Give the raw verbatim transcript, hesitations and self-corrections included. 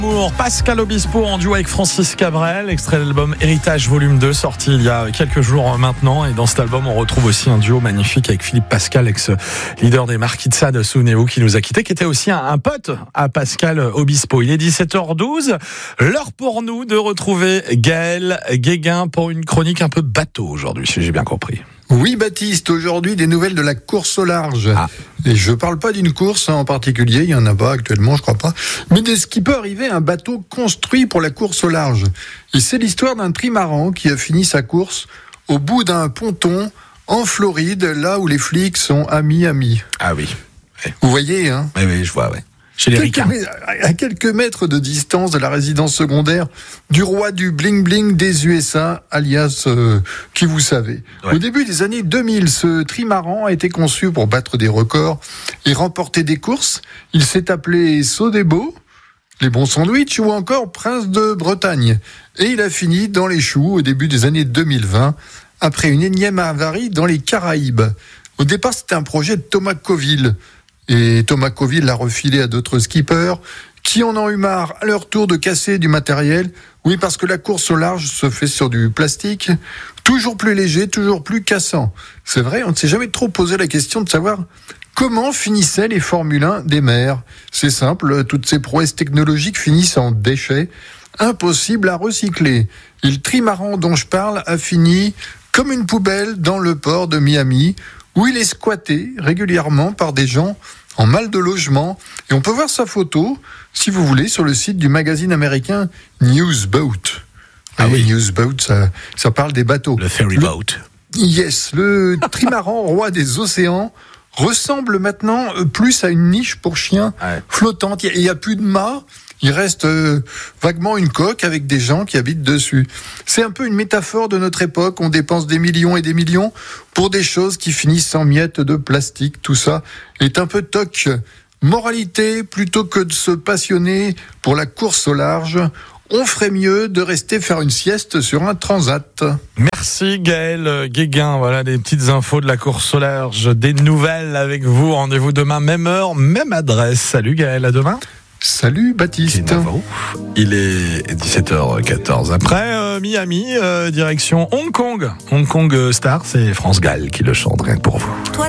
Pascal Obispo en duo avec Francis Cabrel, extrait de l'album Héritage Volume deux, sorti il y a quelques jours maintenant. Et dans cet album, on retrouve aussi un duo magnifique avec Philippe Pascal, ex-leader des Marquis de Sade, souvenez-vous, qui nous a quittés, qui était aussi un, un pote à Pascal Obispo. Il est dix-sept heures douze, l'heure pour nous de retrouver Gaël Guéguin pour une chronique un peu bateau aujourd'hui, si j'ai bien compris. Oui, Baptiste, aujourd'hui, des nouvelles de la course au large. Ah. Et je parle pas d'une course en particulier, il y en a pas actuellement, je crois pas, mais de ce qui peut arriver à un bateau construit pour la course au large. Et c'est l'histoire d'un trimaran qui a fini sa course au bout d'un ponton en Floride, là où les flics sont amis-amis. Ah oui. Ouais. Vous voyez, hein? Oui, oui, je vois, ouais. Chez les Quelques mè- à quelques mètres de distance de la résidence secondaire du roi du bling-bling des U S A, alias euh, qui vous savez. Ouais. Au début des années deux mille, ce trimaran a été conçu pour battre des records et remporter des courses. Il s'est appelé Sodebo, les bons sandwichs, ou encore Prince de Bretagne. Et il a fini dans les choux au début des années deux mille vingt, après une énième avarie dans les Caraïbes. Au départ, c'était un projet de Thomas Coville. Et Thomas Coville l'a refilé à d'autres skippers qui en ont eu marre à leur tour de casser du matériel. Oui, parce que la course au large se fait sur du plastique, toujours plus léger, toujours plus cassant. C'est vrai, on ne s'est jamais trop posé la question de savoir comment finissaient les Formule un des mers. C'est simple, toutes ces prouesses technologiques finissent en déchets, impossibles à recycler. Et le trimaran dont je parle a fini comme une poubelle dans le port de Miami, où il est squatté régulièrement par des gens en mal de logement. Et on peut voir sa photo, si vous voulez, sur le site du magazine américain Newsboat. Ah oui, Newsboat, ça, ça parle des bateaux. Le ferry le, boat. Yes, le trimaran roi des océans ressemble maintenant plus à une niche pour chiens ouais. flottante. Il n'y a, a plus de mât. Il reste euh, vaguement une coque avec des gens qui habitent dessus. C'est un peu une métaphore de notre époque. On dépense des millions et des millions pour des choses qui finissent en miettes de plastique. Tout ça est un peu toc. Moralité, plutôt que de se passionner pour la course au large, on ferait mieux de rester faire une sieste sur un transat. Merci Gaël Guéguin. Voilà des petites infos de la course au large, des nouvelles avec vous. Rendez-vous demain, même heure, même adresse. Salut Gaël, à demain. Salut Baptiste. Il est dix-sept heures quatorze. Après euh, Miami, euh, direction Hong Kong. Hong Kong Star, c'est France Gall qui le chante rien que pour vous. Toi